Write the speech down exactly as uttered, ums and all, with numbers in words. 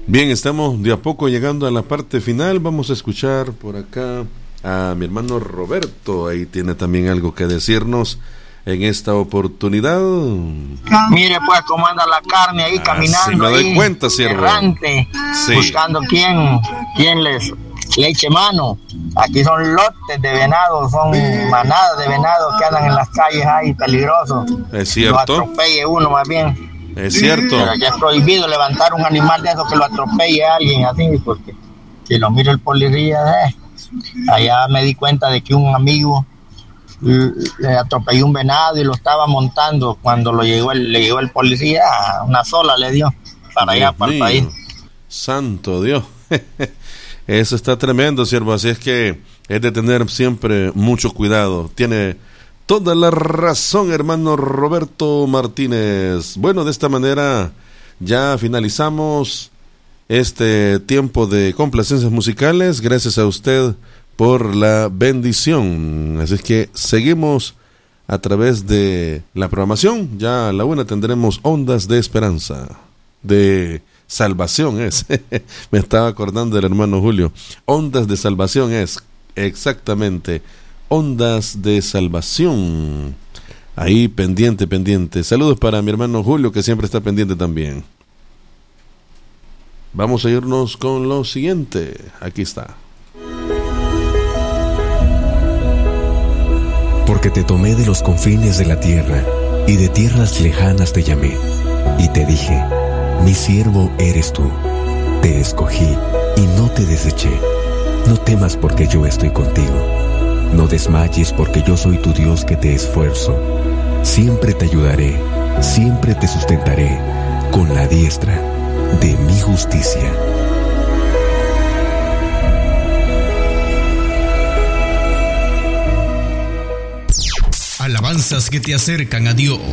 Bien, estamos de a poco llegando a la parte final. Vamos a escuchar por acá a mi hermano Roberto. Ahí tiene también algo que decirnos en esta oportunidad. Mire pues cómo anda la carne ahí, ah, caminando. Sí, me doy ahí, cuenta, siervo. Errante, sí. Buscando quién, quién les le eche mano. Aquí son lotes de venado, son manadas de venado que andan en las calles ahí, peligrosos. Es cierto. Lo atropelle uno más bien. Es cierto. Pero ya es prohibido levantar un animal de eso que lo atropelle a alguien así, porque si lo mira el policía, eh, allá me di cuenta de que un amigo le atropelló un venado y lo estaba montando. Cuando lo llegó el, le llegó el policía, una sola le dio para Dios allá, para mío. El país. Santo Dios. Eso está tremendo, siervo. Así es que es de tener siempre mucho cuidado. Tiene toda la razón, hermano Roberto Martínez. Bueno, de esta manera ya finalizamos este tiempo de complacencias musicales. Gracias a usted por la bendición. Así es que seguimos a través de la programación. Ya a la una tendremos Ondas de Esperanza, de Salvación es. Me estaba acordando del hermano Julio. Ondas de Salvación es, exactamente. Ondas de Salvación. Ahí pendiente, pendiente. Saludos para mi hermano Julio, que siempre está pendiente también. Vamos a irnos con lo siguiente. Aquí está. Porque te tomé de los confines de la tierra, y de tierras lejanas te llamé, y te dije, mi siervo eres tú. Te escogí y no te deseché. No temas porque yo estoy contigo. No desmayes porque yo soy tu Dios que te esfuerzo. Siempre te ayudaré, siempre te sustentaré con la diestra de mi justicia. Alabanzas que te acercan a Dios.